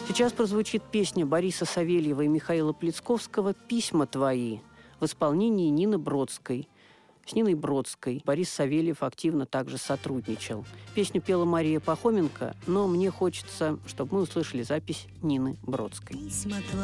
Сейчас прозвучит песня Бориса Савельева и Михаила Плецковского «Письма твои» в исполнении Нины Бродской. С Ниной Бродской Борис Савельев активно также сотрудничал. Песню пела Мария Пахоменко, но мне хочется, чтобы мы услышали запись Нины Бродской. Письма твои.